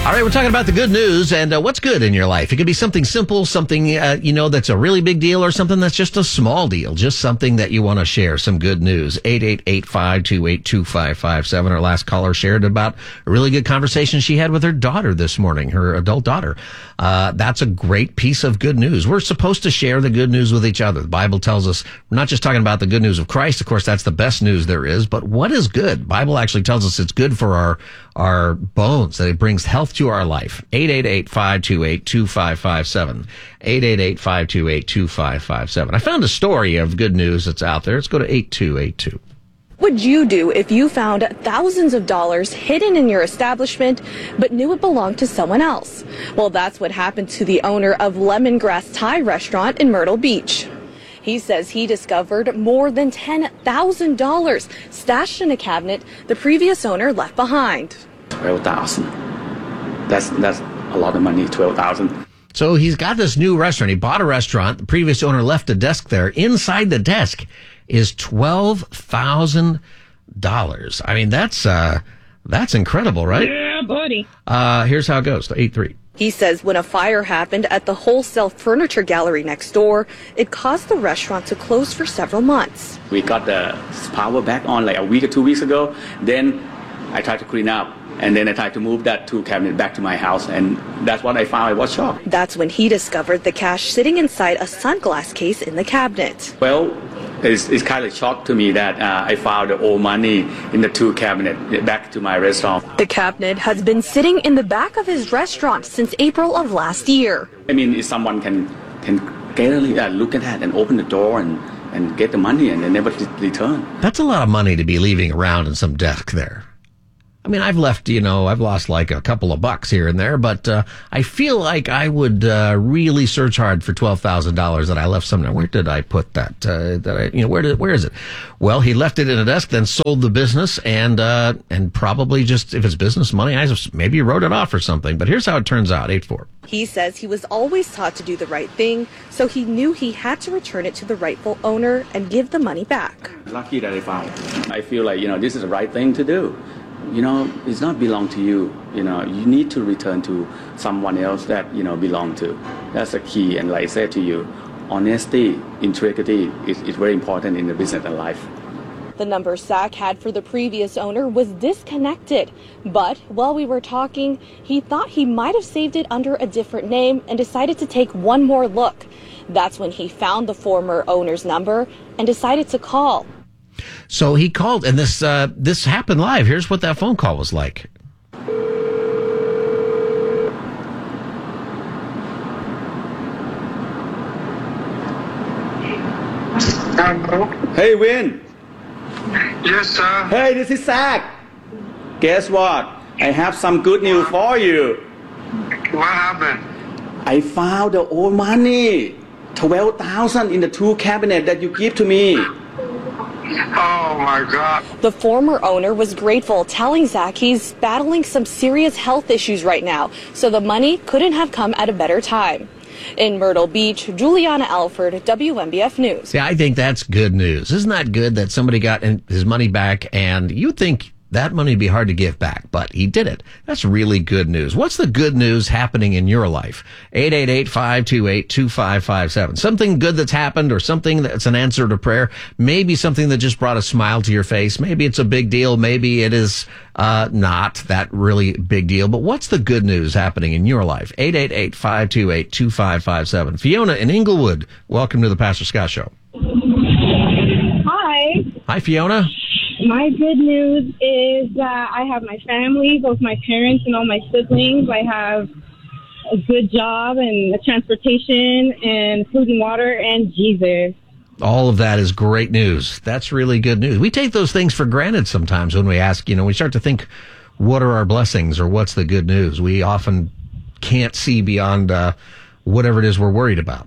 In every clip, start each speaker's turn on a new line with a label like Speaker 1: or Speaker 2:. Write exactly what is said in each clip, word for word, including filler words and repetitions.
Speaker 1: All right, we're talking about the good news and uh, what's good in your life. It could be something simple, something, uh, you know, that's a really big deal, or something that's just a small deal, just something that you want to share, some good news. eight eight eight, five two eight, two five five seven. Our last caller shared about a really good conversation she had with her daughter this morning, her adult daughter. Uh, that's a great piece of good news. We're supposed to share the good news with each other. The Bible tells us we're not just talking about the good news of Christ. Of course, that's the best news there is, but what is good? The Bible actually tells us it's good for our, our bones, that it brings health to our life. eight eight eight, five two eight, two five five seven. eight eight eight, five two eight, two five five seven. I found a story of good news that's out there. Let's go to eight two eight two.
Speaker 2: What would you do if you found thousands of dollars hidden in your establishment but knew it belonged to someone else? Well, that's what happened to the owner of Lemongrass Thai restaurant in Myrtle Beach. He says he discovered more than ten thousand dollars stashed in a cabinet the previous owner left behind.
Speaker 3: twelve thousand. That's that's a lot of money, twelve thousand.
Speaker 1: So he's got this new restaurant. He bought a restaurant. The previous owner left a desk there. Inside the desk is twelve thousand dollars. I mean, that's uh, that's incredible, right?
Speaker 4: Yeah, buddy.
Speaker 1: Uh, here's how it goes. eight three.
Speaker 2: He says when a fire happened at the wholesale furniture gallery next door, it caused the restaurant to close for several months.
Speaker 3: We got the power back on like a week or two weeks ago. Then I tried to clean up, and then I tried to move that tool cabinet back to my house, and that's what I found. I was shocked.
Speaker 2: That's when he discovered the cash sitting inside a sunglass case in the cabinet.
Speaker 3: Well, it's, it's kind of shocked to me that uh, I found the old money in the tool cabinet back to my restaurant.
Speaker 2: The cabinet has been sitting in the back of his restaurant since April of last year.
Speaker 3: I mean, if someone can can get a uh, look at that and open the door and, and get the money and they never return.
Speaker 1: That's a lot of money to be leaving around in some desk there. I mean, I've left, you know, I've lost like a couple of bucks here and there, but uh, I feel like I would uh, really search hard for twelve thousand dollars that I left somewhere. Where did I put that? Uh, that I, you know, where did, where is it? Well, he left it in a desk, then sold the business, and uh, and probably just, if it's business money, I just maybe wrote it off or something. But here's how it turns out, eight four.
Speaker 2: He says he was always taught to do the right thing, so he knew he had to return it to the rightful owner and give the money back.
Speaker 3: Lucky that I found it. I feel like, you know, this is the right thing to do. You know, it's not belong to you. You know, you need to return to someone else that, you know, belong to. That's the key. And like I said to you, honesty, integrity is, is very important in the business and life.
Speaker 2: The number Zach had for the previous owner was disconnected. But while we were talking, he thought he might have saved it under a different name and decided to take one more look. That's when he found the former owner's number and decided to call.
Speaker 1: So he called, and this uh, this happened live. Here's what that phone call was like.
Speaker 5: Hello?
Speaker 3: Hey, Win.
Speaker 5: Yes, sir.
Speaker 3: Hey, this is Zach. Guess what? I have some good news for you.
Speaker 5: What happened?
Speaker 3: I found the old money, twelve thousand in the tool cabinet that you gave to me.
Speaker 5: Oh, my God.
Speaker 2: The former owner was grateful, telling Zach he's battling some serious health issues right now, so the money couldn't have come at a better time. In Myrtle Beach, Juliana Alford, W M B F News.
Speaker 1: Yeah, I think that's good news. Isn't that good that somebody got his money back, and you think that money would be hard to give back, but he did it. That's really good news. What's the good news happening in your life? eight eight eight, five two eight, two five five seven. Something good that's happened, or something that's an answer to prayer. Maybe something that just brought a smile to your face. Maybe it's a big deal. Maybe it is uh not that really big deal. But what's the good news happening in your life? eight eight eight, five two eight, two five five seven. Fiona in Inglewood, welcome to the Pastor Scott Show.
Speaker 4: Hi.
Speaker 1: Hi, Fiona.
Speaker 4: My good news is that I have my family, both my parents and all my siblings. I have a good job and a transportation and food and water and Jesus.
Speaker 1: All of that is great news. That's really good news. We take those things for granted sometimes when we ask, you know, we start to think, what are our blessings or what's the good news? We often can't see beyond uh, whatever it is we're worried about.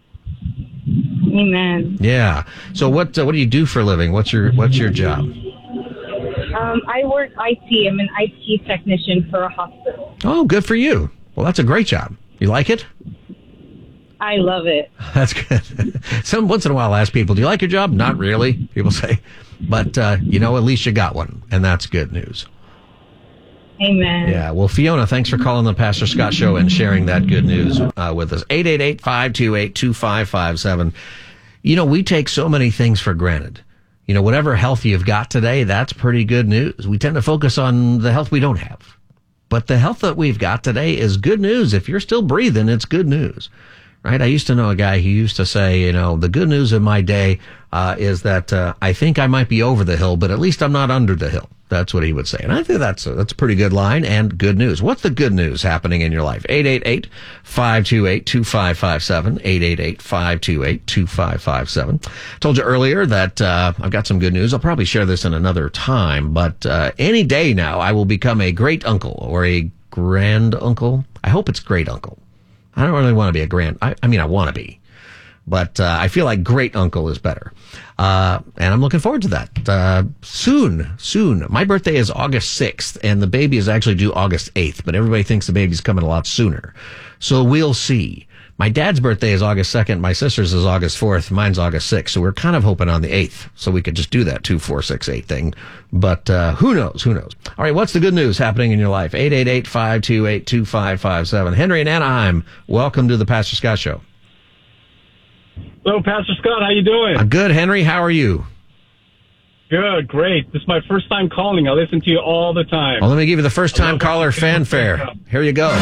Speaker 4: Amen.
Speaker 1: Yeah. So what uh, what do you do for a living? What's your what's your job?
Speaker 4: Um, I work I T. I'm an I T technician for a hospital.
Speaker 1: Oh, good for you. Well, that's a great job. You like it?
Speaker 4: I love it.
Speaker 1: That's good. Some once in a while I ask people, do you like your job? Not really, people say. But, uh, you know, at least you got one, and that's good news.
Speaker 4: Amen.
Speaker 1: Yeah. Well, Fiona, thanks for calling the Pastor Scott Show and sharing that good news uh, with us. eight eight eight, five two eight, two five five seven. You know, we take so many things for granted. You know, whatever health you've got today, that's pretty good news. We tend to focus on the health we don't have. But the health that we've got today is good news. If you're still breathing, it's good news. Right? I used to know a guy who used to say, you know, the good news of my day uh, is that uh, I think I might be over the hill, but at least I'm not under the hill. That's what he would say. And I think that's a, that's a pretty good line and good news. What's the good news happening in your life? eight eight eight, five two eight, two five five seven, eight eight eight, five two eight, two five five seven. Told you earlier that uh, I've got some good news. I'll probably share this in another time, but uh, any day now I will become a great uncle or a grand uncle. I hope it's great uncle. I don't really want to be a grand. I, I mean, I want to be, but uh, I feel like great uncle is better. Uh, and I'm looking forward to that. Uh, soon, soon. My birthday is August sixth, and the baby is actually due August eighth, but everybody thinks the baby's coming a lot sooner. So we'll see. My dad's birthday is August second. My sister's is August fourth. Mine's August sixth. So we're kind of hoping on the eighth. So we could just do that two, four, six, eight thing. But, uh, who knows? Who knows? All right. What's the good news happening in your life? eight eight eight, five two eight, two five five seven. Henry in Anaheim. Welcome to the Pastor Scott Show.
Speaker 6: Hello, Pastor Scott. How you doing?
Speaker 1: I'm good, Henry. How are you?
Speaker 6: Good. Great. This is my first time calling. I listen to you all the time.
Speaker 1: Well, let me give you the first time caller fanfare. Here you go.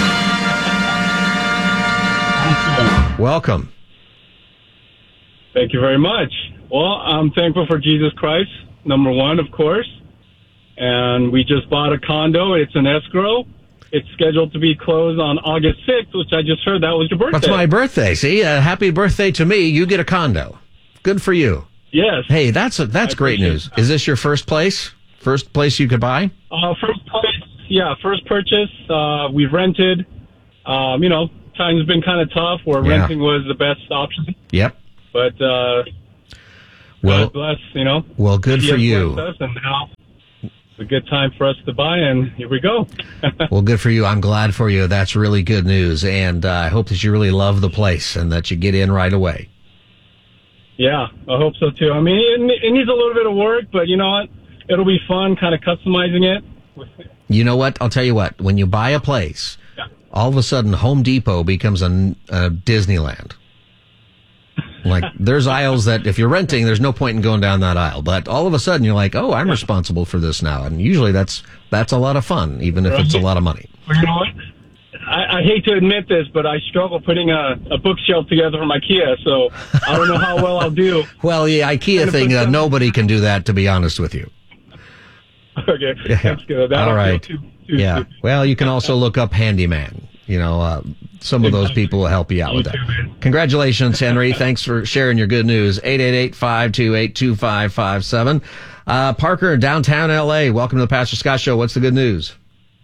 Speaker 1: Welcome.
Speaker 6: Thank you very much. Well, I'm thankful for Jesus Christ, number one, of course. And we just bought a condo. It's an escrow. It's scheduled to be closed on August sixth, which I just heard that was your birthday.
Speaker 1: That's my birthday. See, uh, happy birthday to me. You get a condo. Good for you.
Speaker 6: Yes.
Speaker 1: Hey, that's a, that's
Speaker 6: I
Speaker 1: great news.
Speaker 6: that.
Speaker 1: Is this your first place? First place you could buy?
Speaker 6: Uh, first place, yeah, first purchase. Uh, we've rented. Um, you know, time's been kind of tough where
Speaker 1: Yeah.
Speaker 6: renting was the best option.
Speaker 1: Yep.
Speaker 6: But, uh,
Speaker 1: Well,
Speaker 6: God bless, you know.
Speaker 1: well, good
Speaker 6: He
Speaker 1: for
Speaker 6: has
Speaker 1: you.
Speaker 6: blessed us, and now it's a good time for us to buy, and here we go.
Speaker 1: Well, good for you. I'm glad for you. That's really good news. And uh, I hope that you really love the place and that you get in right away.
Speaker 6: Yeah, I hope so too. I mean, it, it needs a little bit of work, but you know what? It'll be fun kind of customizing it.
Speaker 1: You know what? I'll tell you what. When you buy a place,
Speaker 6: Yeah.
Speaker 1: all of a sudden Home Depot becomes a, a Disneyland. Like, there's aisles that if you're renting, there's no point in going down that aisle. But all of a sudden, you're like, oh, I'm responsible for this now. And usually that's that's a lot of fun, even if it's a lot of money.
Speaker 6: Well, you know what? I, I hate to admit this, but I struggle putting a, a bookshelf together from IKEA, so I don't know how well I'll do.
Speaker 1: Well, the IKEA thing, uh, nobody can do that, to be honest with you.
Speaker 6: Okay,
Speaker 1: Yeah.
Speaker 6: that's good. That
Speaker 1: All
Speaker 6: don't feel
Speaker 1: right.
Speaker 6: Too, too
Speaker 1: Yeah.
Speaker 6: stupid.
Speaker 1: Well, you can also look up Handyman. You know, uh, some of those people will help you out with that. Congratulations, Henry. Thanks for sharing your good news. eight eight eight, five two eight, two five five seven. Uh, Parker in downtown L A. Welcome to the Pastor Scott Show. What's the good news?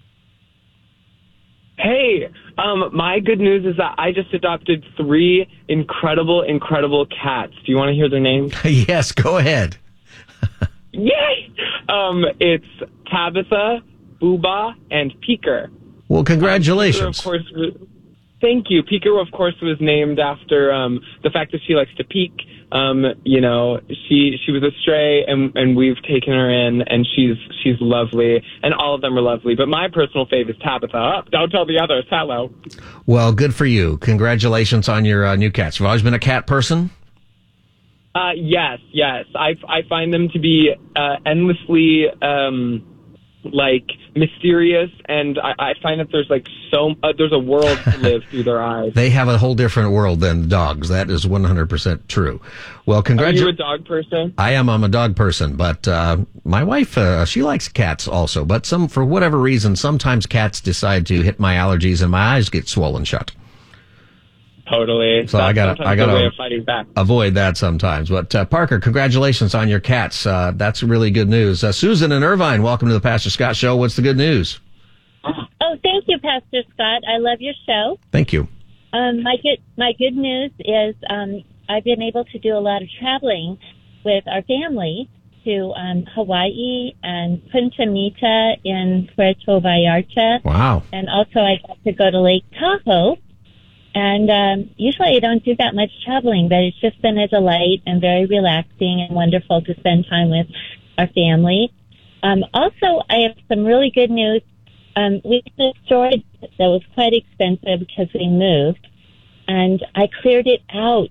Speaker 7: Hey, um, my good news is that I just adopted three incredible, incredible cats. Do you want to hear their names?
Speaker 1: Yes, go ahead.
Speaker 7: Yay! Um, it's Tabitha, Booba, and Peeker.
Speaker 1: Well,
Speaker 7: Peeker,
Speaker 1: congratulations.
Speaker 7: of course, was, thank you. Peeker, of course, was named after um, the fact that she likes to peek. Um, you know, she she was a stray, and and we've taken her in, and she's she's lovely, and all of them are lovely. But my personal fave is Tabitha. Oh, don't tell the others. Hello.
Speaker 1: Well, good for you. Congratulations on your uh, new cats. You've always been a cat person?
Speaker 7: Uh, yes, yes. I I find them to be uh, endlessly um, like mysterious, and I, I find that there's like so uh, there's a world to live through their eyes.
Speaker 1: They have a whole different world than dogs. That is one hundred percent true. Well,
Speaker 7: Are you a
Speaker 1: congratulations.
Speaker 7: dog person?
Speaker 1: I am. I'm a dog person, but uh, my wife, uh, she likes cats also. But some, for whatever reason, sometimes cats decide to hit my allergies, and my eyes get swollen shut.
Speaker 7: Totally.
Speaker 1: So
Speaker 7: That's
Speaker 1: I gotta-
Speaker 7: sometimes
Speaker 1: I gotta-
Speaker 7: a way of fighting back.
Speaker 1: Avoid that sometimes. But uh, Parker, congratulations on your cats. Uh, that's really good news. Uh, Susan in Irvine, welcome to the Pastor Scott Show. What's the good news?
Speaker 8: Oh, thank you, Pastor Scott. I love your show.
Speaker 1: Thank you.
Speaker 8: Um, my good my good news is um, I've been able to do a lot of traveling with our family to um, Hawaii and Punta Mita in Puerto Vallarta.
Speaker 1: Wow.
Speaker 8: And also I got to go to Lake Tahoe. And um, usually I don't do that much traveling, but it's just been a delight and very relaxing and wonderful to spend time with our family. Um, also, I have some really good news. um, we had a storage that was quite expensive because we moved, and I cleared it out.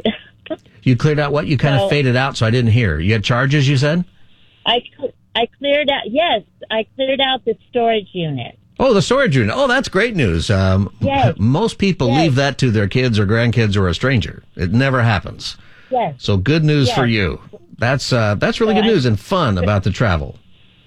Speaker 1: You cleared out what? You kind
Speaker 8: So-
Speaker 1: of faded out, so I didn't hear. You had charges, you said?
Speaker 8: I, cl- I cleared out, yes, I cleared out the storage unit.
Speaker 1: Oh, the storage unit. Oh, that's great news. Um,
Speaker 8: Yes.
Speaker 1: Most people
Speaker 8: Yes.
Speaker 1: leave that to their kids or grandkids or a stranger. It never happens.
Speaker 8: Yes.
Speaker 1: So good news
Speaker 8: Yes.
Speaker 1: for you. That's uh, that's really
Speaker 8: So
Speaker 1: good
Speaker 8: I-
Speaker 1: news and fun about the travel.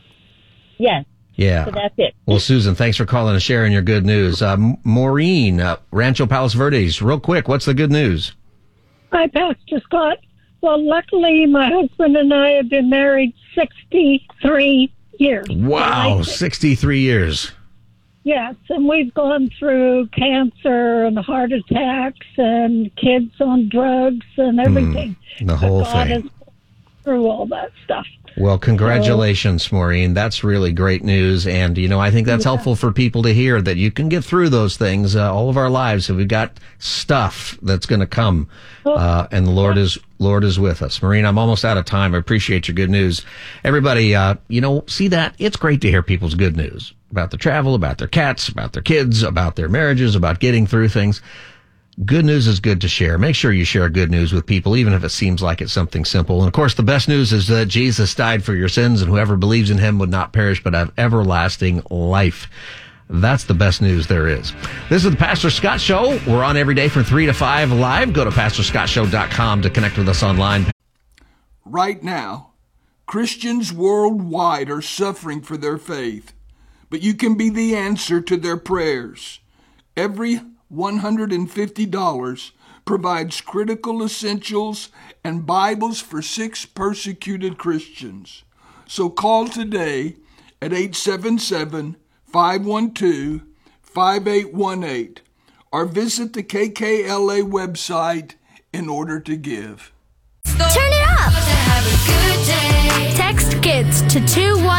Speaker 8: Yes.
Speaker 1: Yeah.
Speaker 8: So that's it.
Speaker 1: Well, Susan, thanks for calling and sharing your good news. Uh, M- Maureen, uh, Rancho Palos Verdes, real quick, what's the good news?
Speaker 9: Hi, Pastor Scott. Well, luckily, my husband and I have been married sixty-three years.
Speaker 1: Wow,
Speaker 9: I-
Speaker 1: sixty-three years.
Speaker 9: Yes, and we've gone through cancer and heart attacks and kids on drugs and everything.
Speaker 1: Mm, the whole
Speaker 9: But God
Speaker 1: thing.
Speaker 9: has through all that stuff.
Speaker 1: Well, congratulations, Maureen. That's really great news. And, you know, I think that's helpful for people to hear that you can get through those things uh, all of our lives. So we've got stuff that's going to come. Uh, and the Lord is, Lord is with us. Maureen, I'm almost out of time. I appreciate your good news. Everybody, uh, you know, see that? It's great to hear people's good news about the travel, about their cats, about their kids, about their marriages, about getting through things. Good news is good to share. Make sure you share good news with people, even if it seems like it's something simple. And of course, the best news is that Jesus died for your sins, and whoever believes in him would not perish, but have everlasting life. That's the best news there is. This is the Pastor Scott Show. We're on every day from three to five live. Go to pastor scott show dot com to connect with us online.
Speaker 10: Right now, Christians worldwide are suffering for their faith, but you can be the answer to their prayers. Every one hundred fifty dollars provides critical essentials and Bibles for six persecuted Christians. So call today at eight seven seven, five one two, five eight one eight or visit the K K L A website in order to give.
Speaker 11: Turn it